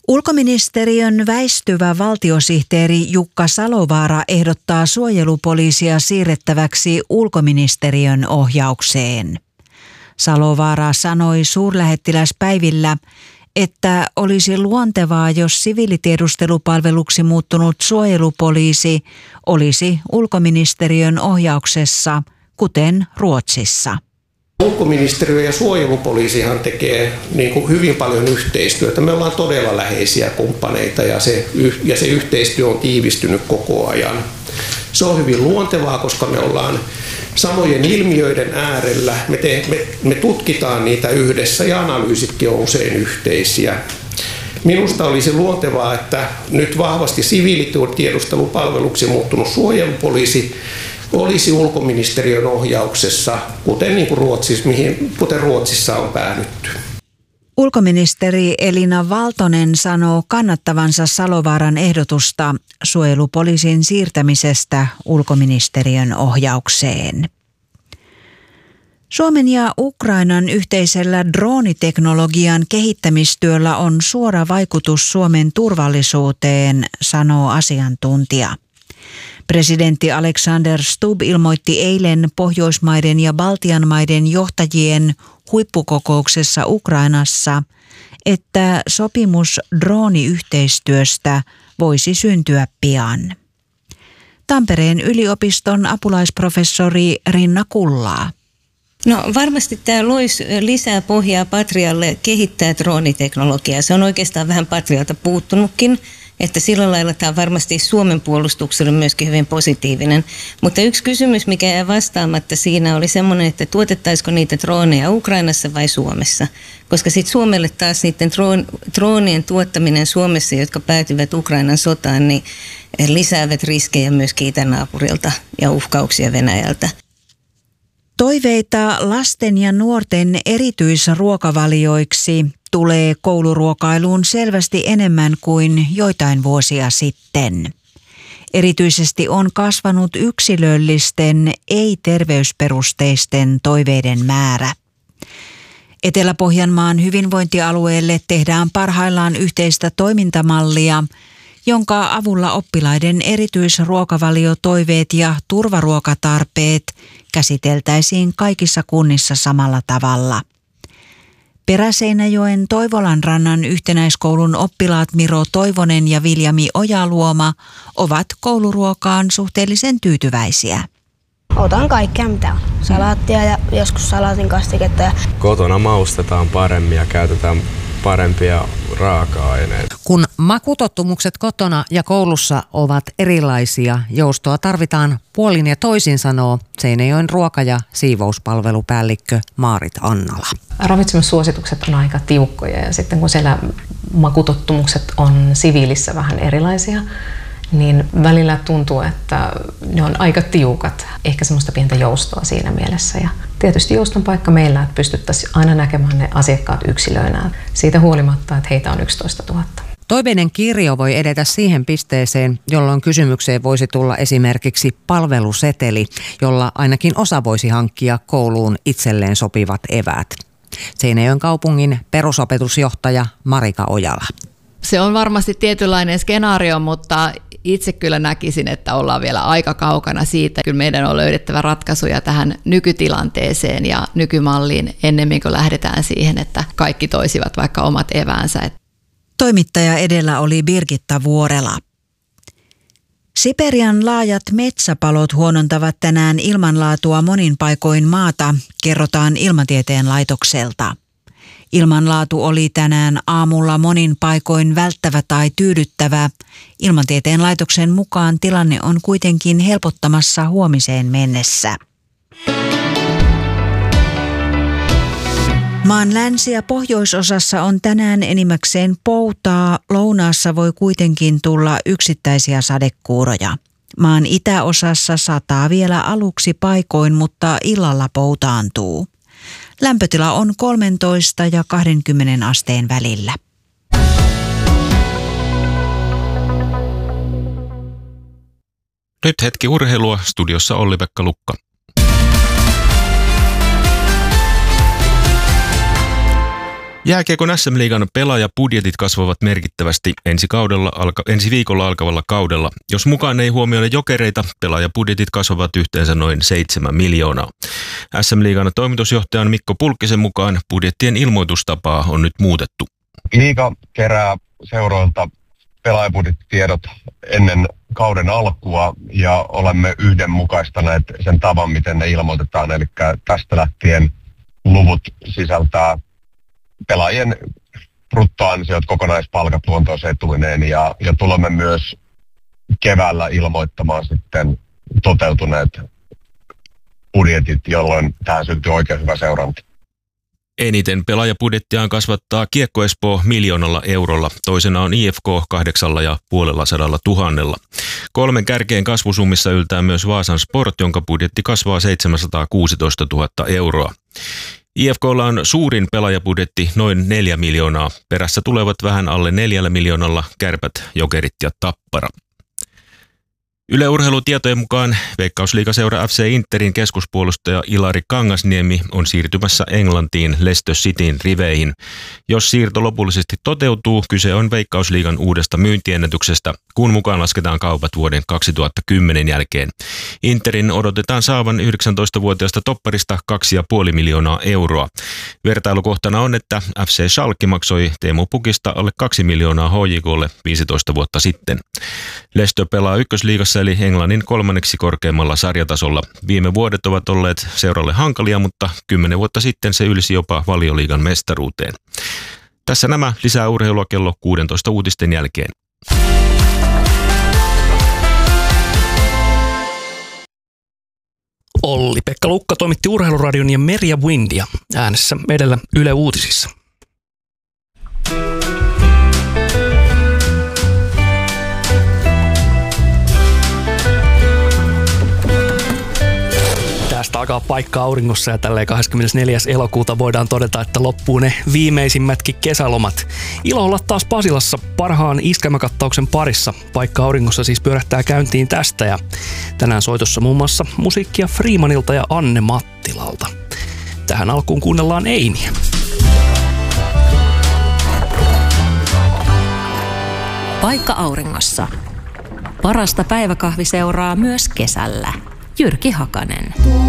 Ulkoministeriön väistyvä valtiosihteeri Jukka Salovaara ehdottaa suojelupoliisia siirrettäväksi ulkoministeriön ohjaukseen. Salovaara sanoi suurlähettiläspäivillä, että olisi luontevaa, jos siviilitiedustelupalveluksi muuttunut suojelupoliisi olisi ulkoministeriön ohjauksessa, kuten Ruotsissa. Ulkoministeriö ja suojelupoliisihan tekee hyvin paljon yhteistyötä. Me ollaan todella läheisiä kumppaneita ja se yhteistyö on tiivistynyt koko ajan. Se on hyvin luontevaa, koska me ollaan samojen ilmiöiden äärellä. Me tutkitaan niitä yhdessä ja analyysitkin on usein yhteisiä. Minusta olisi luontevaa, että nyt vahvasti siviilitiedustelupalveluksi muuttunut suojelupoliisi olisi ulkoministeriön ohjauksessa, kuten Ruotsissa on päädytty. Ulkoministeri Elina Valtonen sanoo kannattavansa Salovaaran ehdotusta suojelupoliisin siirtämisestä ulkoministeriön ohjaukseen. Suomen ja Ukrainan yhteisellä drooniteknologian kehittämistyöllä on suora vaikutus Suomen turvallisuuteen, sanoo asiantuntija. Presidentti Alexander Stubb ilmoitti eilen Pohjoismaiden ja Baltian maiden johtajien huippukokouksessa Ukrainassa, että sopimus drooniyhteistyöstä voisi syntyä pian. Tampereen yliopiston apulaisprofessori Rinna Kullaa. No varmasti tämä loisi lisää pohjaa Patrialle kehittää drooniteknologiaa. Se on oikeastaan vähän Patrialta puuttunutkin. Että sillä lailla tämä on varmasti Suomen puolustukselle myöskin hyvin positiivinen. Mutta yksi kysymys, mikä jää vastaamatta siinä, oli semmoinen, että tuotettaisiko niitä drooneja Ukrainassa vai Suomessa. Koska sitten Suomelle taas niiden droonien tuottaminen Suomessa, jotka päätyvät Ukrainan sotaan, niin lisäävät riskejä myöskin itänaapurilta ja uhkauksia Venäjältä. Toiveita lasten ja nuorten erityisruokavalioiksi tulee kouluruokailuun selvästi enemmän kuin joitain vuosia sitten. Erityisesti on kasvanut yksilöllisten, ei-terveysperusteisten toiveiden määrä. Etelä-Pohjanmaan hyvinvointialueelle tehdään parhaillaan yhteistä toimintamallia, jonka avulla oppilaiden erityisruokavaliotoiveet ja turvaruokatarpeet käsiteltäisiin kaikissa kunnissa samalla tavalla. Peräseinäjoen Toivolanrannan yhtenäiskoulun oppilaat Miro Toivonen ja Viljami Ojaluoma ovat kouluruokaan suhteellisen tyytyväisiä. Otan kaikkea mitä on. Salaattia ja joskus salaatin kastiketta. Kotona maustetaan paremmin ja käytetään parempia raaka-aineita. Kun makutottumukset kotona ja koulussa ovat erilaisia, joustoa tarvitaan puolin ja toisin, sanoo Seinäjoen ruoka- ja siivouspalvelupäällikkö Maarit Annala. Ravitsemussuositukset on aika tiukkoja ja sitten kun siellä makutottumukset on siviilissä vähän erilaisia, niin välillä tuntuu, että ne on aika tiukat. Ehkä semmoista pientä joustoa siinä mielessä. Ja tietysti jouston paikka meillä, että pystyttäisiin aina näkemään ne asiakkaat yksilöinä. Siitä huolimatta, että heitä on 11 000. Toiveiden kirjo voi edetä siihen pisteeseen, jolloin kysymykseen voisi tulla esimerkiksi palveluseteli, jolla ainakin osa voisi hankkia kouluun itselleen sopivat eväät. Seinäjoen kaupungin perusopetusjohtaja Marika Ojala. Se on varmasti tietynlainen skenaario, mutta itse kyllä näkisin, että ollaan vielä aika kaukana siitä. Kyllä meidän on löydettävä ratkaisuja tähän nykytilanteeseen ja nykymalliin ennemmin kuin lähdetään siihen, että kaikki toisivat vaikka omat eväänsä. Toimittaja edellä oli Birgitta Vuorela. Siperian laajat metsäpalot huonontavat tänään ilmanlaatua monin paikoin maata, kerrotaan Ilmatieteen laitokselta. Ilmanlaatu oli tänään aamulla monin paikoin välttävä tai tyydyttävä. Ilmatieteen laitoksen mukaan tilanne on kuitenkin helpottamassa huomiseen mennessä. Maan länsi- ja pohjoisosassa on tänään enimmäkseen poutaa, lounaassa voi kuitenkin tulla yksittäisiä sadekuuroja. Maan itäosassa sataa vielä aluksi paikoin, mutta illalla poutaantuu. Lämpötila on 13 ja 20 asteen välillä. Nyt hetki urheilua, studiossa Olli-Pekka Lukka. Jääkiekon SM-liigan pelaajabudjetit kasvavat merkittävästi ensi viikolla alkavalla kaudella. Jos mukaan ei huomioida Jokereita, pelaajabudjetit kasvavat yhteensä noin 7 miljoonaa. SM-liigan toimitusjohtajan Mikko Pulkkisen mukaan budjettien ilmoitustapaa on nyt muutettu. Liiga kerää seuroilta pelaajabudjettitiedot ennen kauden alkua ja olemme yhdenmukaistaneet sen tavan, miten ne ilmoitetaan. Eli tästä lähtien luvut sisältää pelaajien bruttoansiot, kokonaispalkat luontoisetuineen ja tulemme myös keväällä ilmoittamaan sitten toteutuneet budjetit, jolloin tähän syntyy oikein hyvä seuranta. Eniten pelaajabudjettiaan kasvattaa Kiekko Espoo 1 miljoonalla eurolla, toisena on IFK 850 000. 3 kärkeen kasvusummissa yltää myös Vaasan Sport, jonka budjetti kasvaa 716 000 euroa. IFK:lla on suurin pelaajabudjetti noin 4 miljoonaa. Perässä tulevat vähän alle 4 miljoonalla Kärpät, Jokerit ja Tappara. Yle Urheilutietojen mukaan Veikkausliigaseura FC Interin keskuspuolustaja Ilari Kangasniemi on siirtymässä Englantiin Leicester Cityn riveihin. Jos siirto lopullisesti toteutuu, kyse on Veikkausliigan uudesta myyntiennätyksestä, kun mukaan lasketaan kaupat vuoden 2010 jälkeen. Interin odotetaan saavan 19-vuotiaasta topparista 2,5 miljoonaa euroa. Vertailukohtana on, että FC Schalke maksoi Teemu Pukista alle 2 miljoonaa HJK:lle 15 vuotta sitten. Leicester pelaa ykkösliigassa eli Englannin 3. korkeimmalla sarjatasolla. Viime vuodet ovat olleet seuralle hankalia, mutta 10 vuotta sitten se ylsi jopa Valioliigan mestaruuteen. Tässä nämä, lisää urheilua kello 16 uutisten jälkeen. Olli-Pekka Lukka toimitti Urheiluradion ja Merja Windia. Äänessä edellä Yle Uutisissa. Tästä alkaa paikka auringossa ja tälleen 24. elokuuta voidaan todeta, että loppuu ne viimeisimmätkin kesälomat. Ilo olla taas Pasilassa parhaan iskelmäkattauksen parissa. Paikka auringossa siis pyörähtää käyntiin tästä ja tänään soitossa muun muassa musiikkia Freemanilta ja Anne Mattilalta. Tähän alkuun kuunnellaan Eimiä. Paikka auringossa. Parasta päiväkahviseuraa myös kesällä. Jyrki Hakanen.